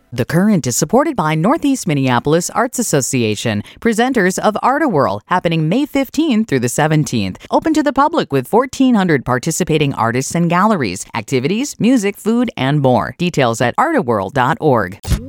The Current is supported by Northeast Minneapolis Arts Association, presenters of Art-A-Whirl, happening May 15th through the 17th. Open to the public with 1,400 participating artists and galleries, activities, music, food, and more. Details at artawhirl.org.